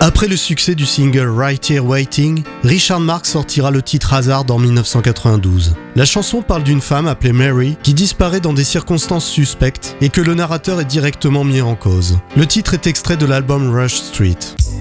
Après le succès du single Right Here Waiting, Richard Marx sortira le titre Hazard en 1992. La chanson parle d'une femme appelée Mary qui disparaît dans des circonstances suspectes et que le narrateur est directement mis en cause. Le titre est extrait de l'album Rush Street.